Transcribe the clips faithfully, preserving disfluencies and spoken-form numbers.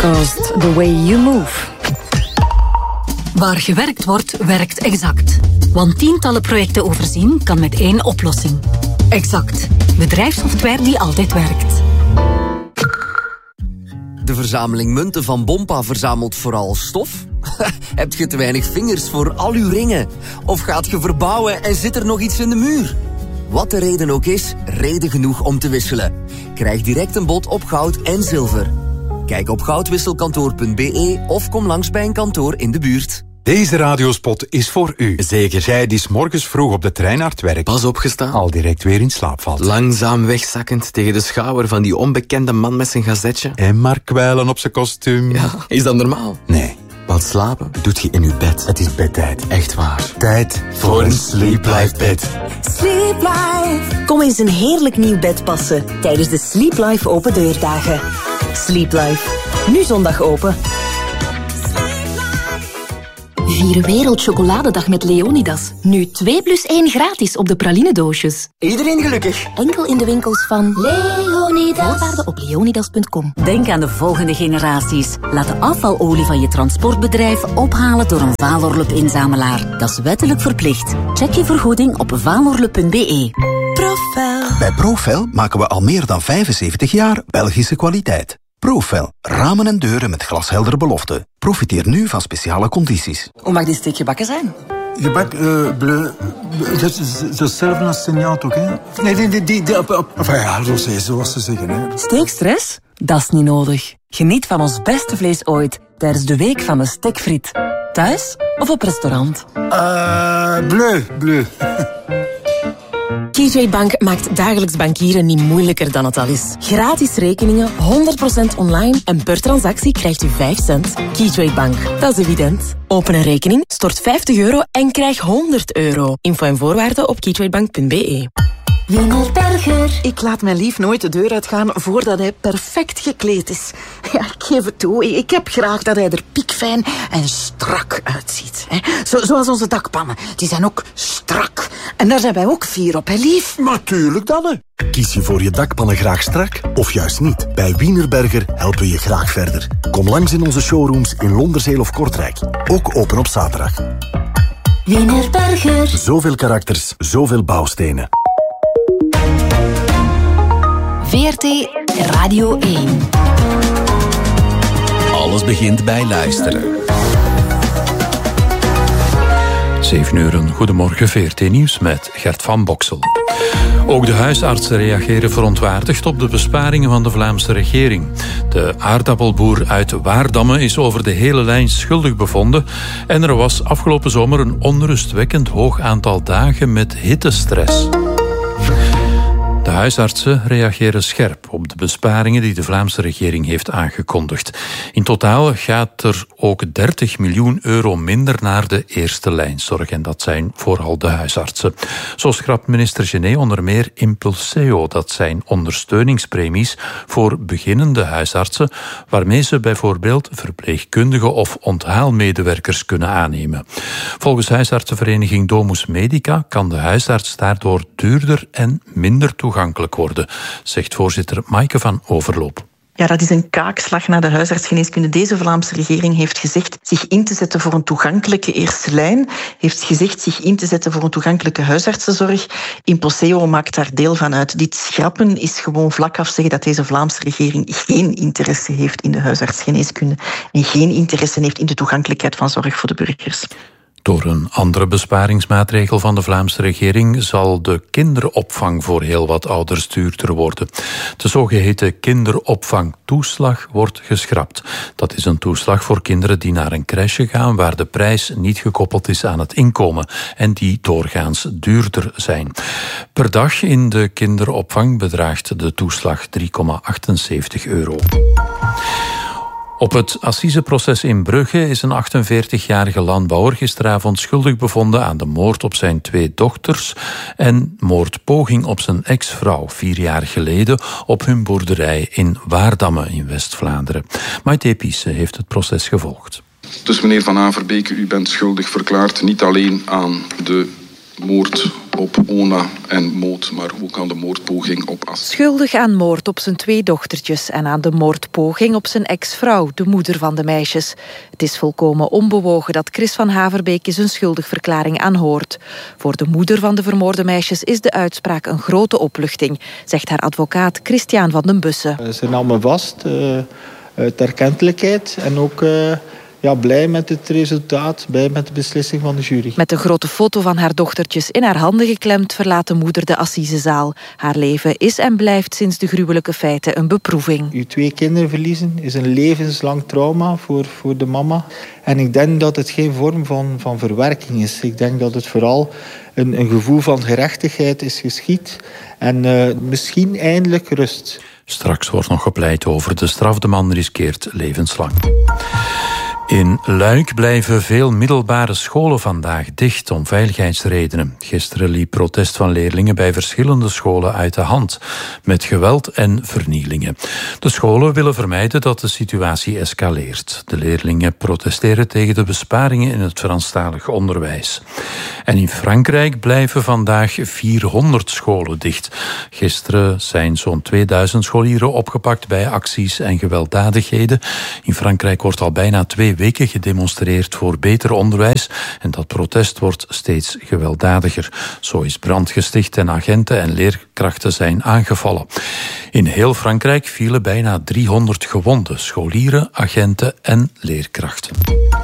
Because the way you move. Waar gewerkt wordt, werkt Exact. Want tientallen projecten overzien kan met één oplossing. Exact. Bedrijfssoftware die altijd werkt. De verzameling munten van Bompa verzamelt vooral stof? Heb je te weinig vingers voor al uw ringen? Of gaat je verbouwen en zit er nog iets in de muur? Wat de reden ook is, reden genoeg om te wisselen. Krijg direct een bod op goud en zilver. Kijk op goudwisselkantoor punt b e of kom langs bij een kantoor in de buurt. Deze radiospot is voor u. Zeker. Jij die 's morgens vroeg op de trein naar het werk Pas opgestaan. al direct weer in slaap valt. Langzaam wegzakkend tegen de schouder van die onbekende man met zijn gazetje. En maar kwijlen op zijn kostuum. Ja, is dat normaal? Nee, Want slapen doet je in je bed. het is bedtijd. Echt waar. Tijd voor een Sleep Life bed. Sleep Life. Kom eens een heerlijk nieuw bed passen tijdens de Sleep Life open deurdagen. Sleep Life. Nu zondag open. Vier Wereldchocoladedag met Leonidas. Nu twee plus één gratis op de pralinedoosjes. Iedereen gelukkig. Enkel in de winkels van Leonidas. Voorwaarden op leonidas punt com. Denk aan de volgende generaties. Laat de afvalolie van je transportbedrijf ophalen door een Valorlup-inzamelaar. Dat is wettelijk verplicht. Check je vergoeding op valorlup punt b e. Profel. Bij Profel maken we al meer dan vijfenzeventig jaar Belgische kwaliteit. Profel, ramen en deuren met glasheldere beloften. Profiteer nu van speciale condities. Hoe mag die steek gebakken zijn? Gebak, uh, bleu... Dat is hetzelfde als signaal toch, hè? Nee, nee, die... die, die op, op, enfin, ja, zo, zoals ze zeggen, hè. Steekstress? Dat is niet nodig. Geniet van ons beste vlees ooit tijdens de week van de stekfriet. Thuis of op restaurant? Uh, bleu, bleu. Keytrade Bank maakt dagelijks bankieren niet moeilijker dan het al is. Gratis rekeningen, honderd procent online en per transactie krijgt u vijf cent. Keytrade Bank, dat is evident. Open een rekening, stort vijftig euro en krijg honderd euro. Info en voorwaarden op keytradebank punt b e. Wienerberger. Ik laat mijn lief nooit de deur uitgaan voordat hij perfect gekleed is. Ja, ik geef het toe. Ik heb graag dat hij er piekfijn en strak uitziet. Zo, zoals onze dakpannen. Die zijn ook strak. En daar zijn wij ook fier op, hè, lief? Natuurlijk dan, hè. Kies je voor je dakpannen graag strak of juist niet? Bij Wienerberger helpen we je graag verder. Kom langs in onze showrooms in Londerzeel of Kortrijk. Ook open op zaterdag. Wienerberger. Zoveel karakters, zoveel bouwstenen. V R T Radio één. Alles begint bij luisteren. zeven uur, een goedemorgen, V R T Nieuws met Gert van Boksel. Ook de huisartsen reageren verontwaardigd op de besparingen van de Vlaamse regering. De aardappelboer uit Waardamme is over de hele lijn schuldig bevonden en er was afgelopen zomer een onrustwekkend hoog aantal dagen met hittestress. De huisartsen reageren scherp op de besparingen die de Vlaamse regering heeft aangekondigd. In totaal gaat er ook dertig miljoen euro minder naar de eerste lijnzorg. En dat zijn vooral de huisartsen. Zo schrapt minister Genet onder meer Impulseo. Dat zijn ondersteuningspremies voor beginnende huisartsen, waarmee ze bijvoorbeeld verpleegkundigen of onthaalmedewerkers kunnen aannemen. Volgens huisartsenvereniging Domus Medica kan de huisarts daardoor duurder en minder toegankelijk worden, zegt voorzitter Maaike van Overloop. Ja, dat is een kaakslag naar de huisartsgeneeskunde. Deze Vlaamse regering heeft gezegd zich in te zetten voor een toegankelijke eerste lijn, heeft gezegd zich in te zetten voor een toegankelijke huisartsenzorg. Impulseo maakt daar deel van uit. Dit schrappen is gewoon vlak af zeggen dat deze Vlaamse regering geen interesse heeft in de huisartsgeneeskunde en geen interesse heeft in de toegankelijkheid van zorg voor de burgers. Door een andere besparingsmaatregel van de Vlaamse regering zal de kinderopvang voor heel wat ouders duurder worden. De zogeheten kinderopvangtoeslag wordt geschrapt. Dat is een toeslag voor kinderen die naar een crèche gaan waar de prijs niet gekoppeld is aan het inkomen en die doorgaans duurder zijn. Per dag in de kinderopvang bedraagt de toeslag drie komma achtenzeventig euro. Op het assiseproces in Brugge is een achtenveertigjarige landbouwer gisteravond schuldig bevonden aan de moord op zijn twee dochters en moordpoging op zijn ex-vrouw vier jaar geleden op hun boerderij in Waardamme in West-Vlaanderen. Maite Piesse heeft het proces gevolgd. Dus meneer Van Averbeek, u bent schuldig verklaard niet alleen aan de moord op Ona en moord, maar ook aan de moordpoging op As. Schuldig aan moord op zijn twee dochtertjes en aan de moordpoging op zijn ex-vrouw, de moeder van de meisjes. Het is volkomen onbewogen dat Chris van Haverbeek zijn schuldigverklaring aanhoort. Voor de moeder van de vermoorde meisjes is de uitspraak een grote opluchting, zegt haar advocaat Christian van den Bussen. Ze nam me vast uh, uit erkentelijkheid en ook uh, ja, blij met het resultaat, blij met de beslissing van de jury. Met een grote foto van haar dochtertjes in haar handen geklemd verlaat de moeder de assisezaal. Haar leven is en blijft sinds de gruwelijke feiten een beproeving. Uw twee kinderen verliezen is een levenslang trauma voor, voor de mama. En ik denk dat het geen vorm van, van verwerking is. Ik denk dat het vooral een, een gevoel van gerechtigheid is geschied. En uh, misschien eindelijk rust. Straks wordt nog gepleit over de straf. De man riskeert levenslang. In Luik blijven veel middelbare scholen vandaag dicht om veiligheidsredenen. Gisteren liep protest van leerlingen bij verschillende scholen uit de hand, met geweld en vernielingen. De scholen willen vermijden dat de situatie escaleert. De leerlingen protesteren tegen de besparingen in het Franstalig onderwijs. En in Frankrijk blijven vandaag vierhonderd scholen dicht. Gisteren zijn zo'n tweeduizend scholieren opgepakt bij acties en gewelddadigheden. In Frankrijk wordt al bijna twee weken gedemonstreerd voor beter onderwijs en dat protest wordt steeds gewelddadiger. Zo is brand gesticht en agenten en leerkrachten zijn aangevallen. In heel Frankrijk vielen bijna driehonderd gewonden, scholieren, agenten en leerkrachten.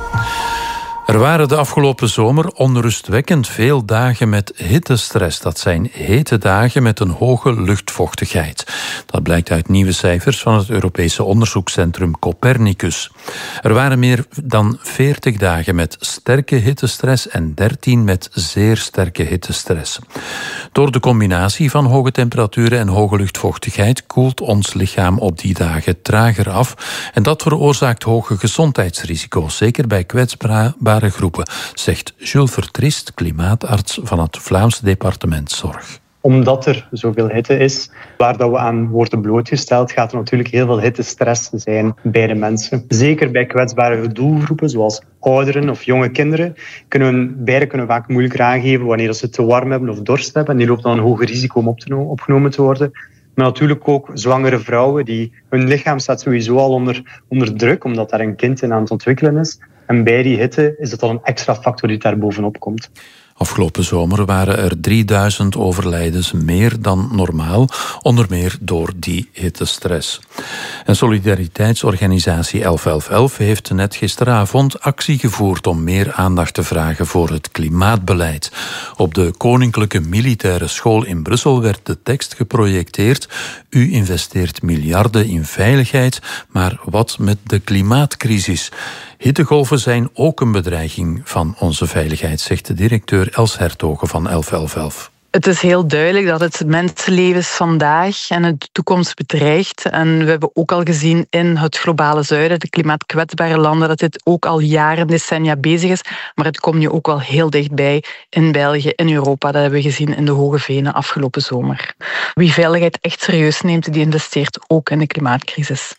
Er waren de afgelopen zomer onrustwekkend veel dagen met hittestress. Dat zijn hete dagen met een hoge luchtvochtigheid. Dat blijkt uit nieuwe cijfers van het Europese onderzoekscentrum Copernicus. Er waren meer dan veertig dagen met sterke hittestress en dertien met zeer sterke hittestress. Door de combinatie van hoge temperaturen en hoge luchtvochtigheid koelt ons lichaam op die dagen trager af. En dat veroorzaakt hoge gezondheidsrisico's, zeker bij kwetsbare groepen, zegt Jules Vertrist, klimaatarts van het Vlaams departement Zorg. Omdat er zoveel hitte is, waar dat we aan worden blootgesteld, gaat er natuurlijk heel veel hittestress zijn bij de mensen. Zeker bij kwetsbare doelgroepen, zoals ouderen of jonge kinderen, kunnen we, beide kunnen vaak moeilijker aangeven wanneer ze te warm hebben of dorst hebben. En die lopen dan een hoger risico om op te, opgenomen te worden. Maar natuurlijk ook zwangere vrouwen, die hun lichaam staat sowieso al onder, onder druk, omdat daar een kind in aan het ontwikkelen is. En bij die hitte is het dan een extra factor die daar bovenop komt. Afgelopen zomer waren er drieduizend overlijdens meer dan normaal, onder meer door die hittestress. En solidariteitsorganisatie elf elf elf heeft net gisteravond actie gevoerd om meer aandacht te vragen voor het klimaatbeleid. Op de Koninklijke Militaire School in Brussel werd de tekst geprojecteerd: u investeert miljarden in veiligheid, maar wat met de klimaatcrisis? Hittegolven zijn ook een bedreiging van onze veiligheid, zegt de directeur Els Hertogen van elf elf elf. Het is heel duidelijk dat het mensenlevens vandaag en de toekomst bedreigt. En we hebben ook al gezien in het globale zuiden, de klimaatkwetsbare landen, dat dit ook al jaren, decennia bezig is. Maar het komt nu ook wel heel dichtbij in België, in Europa. Dat hebben we gezien in de Hoge Venen afgelopen zomer. Wie veiligheid echt serieus neemt, die investeert ook in de klimaatcrisis.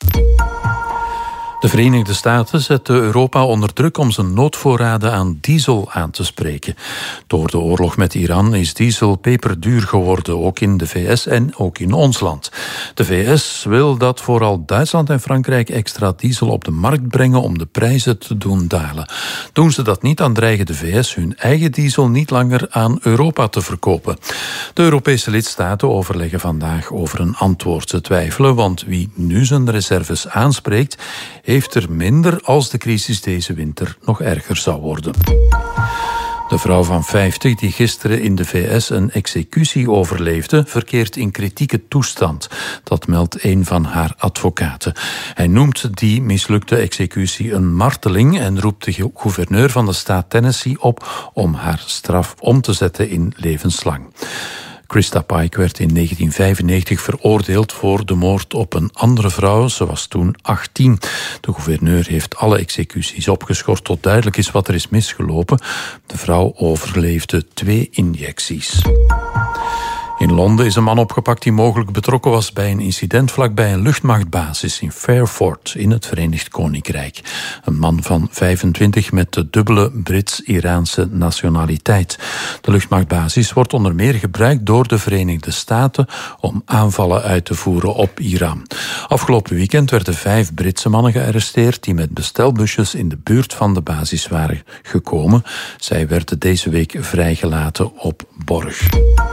De Verenigde Staten zetten Europa onder druk om zijn noodvoorraden aan diesel aan te spreken. Door de oorlog met Iran is diesel peperduur geworden, ook in de V S en ook in ons land. De V S wil dat vooral Duitsland en Frankrijk extra diesel op de markt brengen om de prijzen te doen dalen. Doen ze dat niet, dan dreigen de V S hun eigen diesel niet langer aan Europa te verkopen. De Europese lidstaten overleggen vandaag over een antwoord. Ze twijfelen, want wie nu zijn reserves aanspreekt, heeft er minder als de crisis deze winter nog erger zou worden. De vrouw van vijftig die gisteren in de V S een executie overleefde, verkeert in kritieke toestand. Dat meldt een van haar advocaten. Hij noemt die mislukte executie een marteling en roept de gouverneur van de staat Tennessee op om haar straf om te zetten in levenslang. Krista Pike werd in negentien vijfennegentig veroordeeld voor de moord op een andere vrouw. Ze was toen achttien. De gouverneur heeft alle executies opgeschort tot duidelijk is wat er is misgelopen. De vrouw overleefde twee injecties. In Londen is een man opgepakt die mogelijk betrokken was bij een incident vlakbij een luchtmachtbasis in Fairford in het Verenigd Koninkrijk. Een man van vijfentwintig met de dubbele Brits-Iraanse nationaliteit. De luchtmachtbasis wordt onder meer gebruikt door de Verenigde Staten om aanvallen uit te voeren op Iran. Afgelopen weekend werden vijf Britse mannen gearresteerd die met bestelbusjes in de buurt van de basis waren gekomen. Zij werden deze week vrijgelaten op borg.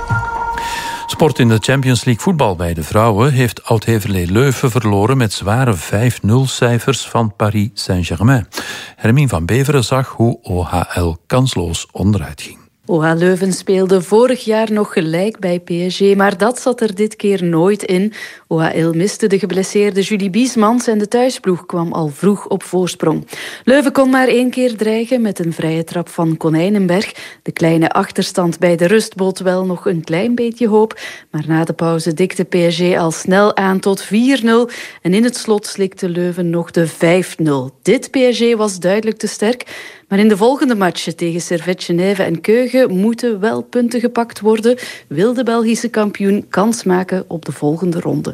Sport in de Champions League voetbal bij de vrouwen heeft Oud-Heverlee Leuven verloren met zware vijf nul cijfers van Paris Saint-Germain. Hermine van Beveren zag hoe O H L kansloos onderuit ging. O H Leuven speelde vorig jaar nog gelijk bij P S G, maar dat zat er dit keer nooit in. O H L miste de geblesseerde Julie Biesmans en de thuisploeg kwam al vroeg op voorsprong. Leuven kon maar één keer dreigen met een vrije trap van Konijnenberg. De kleine achterstand bij de rust bood wel nog een klein beetje hoop, maar na de pauze dikte P S G al snel aan tot vier nul en in het slot slikte Leuven nog de vijf nul. Dit P S G was duidelijk te sterk. Maar in de volgende matchen tegen Servette Genève en Keugen moeten wel punten gepakt worden. Wil de Belgische kampioen kans maken op de volgende ronde.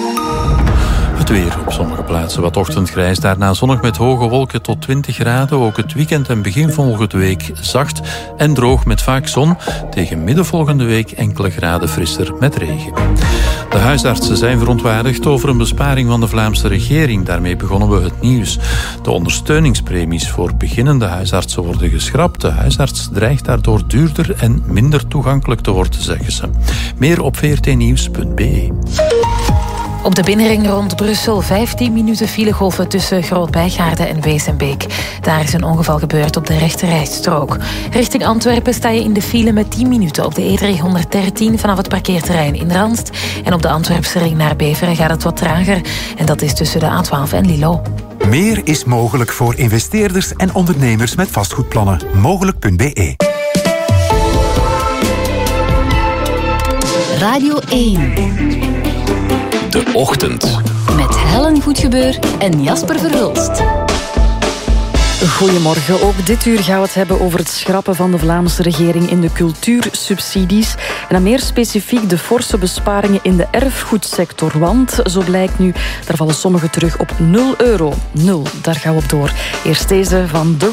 Het weer op sommige plaatsen wat ochtendgrijs. Daarna zonnig met hoge wolken tot twintig graden. Ook het weekend en begin volgende week zacht en droog met vaak zon. Tegen midden volgende week enkele graden frisser met regen. De huisartsen zijn verontwaardigd over een besparing van de Vlaamse regering. Daarmee begonnen we het nieuws. De ondersteuningspremies voor beginnende huisartsen worden geschrapt. De huisarts dreigt daardoor duurder en minder toegankelijk te worden, zeggen ze. Meer op v r t nieuws punt b e. Op de binnenring rond Brussel vijftien minuten filegolven tussen Groot-Bijgaarden en Wezenbeek. Daar is een ongeval gebeurd op de rechterrijstrook. Richting Antwerpen sta je in de file met tien minuten op de E driehonderddertien vanaf het parkeerterrein in Randst. En op de Antwerpse ring naar Beveren gaat het wat trager. En dat is tussen de A twaalf en Lilo. Meer is mogelijk voor investeerders en ondernemers met vastgoedplannen. Mogelijk punt b e. Radio één. De Ochtend. Met Helen Goedgebeur en Jasper Verhulst. Goedemorgen. Ook dit uur gaan we het hebben over het schrappen van de Vlaamse regering in de cultuursubsidies. En dan meer specifiek de forse besparingen in de erfgoedsector. Want, zo blijkt nu, daar vallen sommigen terug op nul euro. Nul, daar gaan we op door. Eerst deze van de